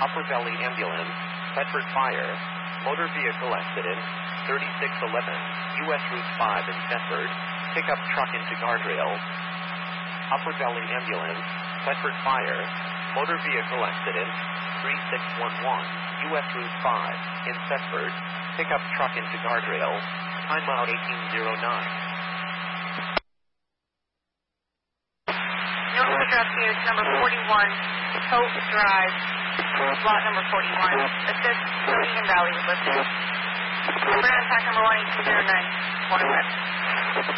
Upper Valley Ambulance, Bedford Fire, motor vehicle accident, 3611, U.S. Route 5 in Bedford, pickup truck into guardrail. Upper Valley Ambulance, Bedford Fire, motor vehicle accident, 3611, U.S. Route 5 in Bedford, pickup truck into guardrail, timeout 1809. Notice address here is number 41, Hope Drive, lot number 41. Assist Mohegan Valley with listing. Brand pack number 18209.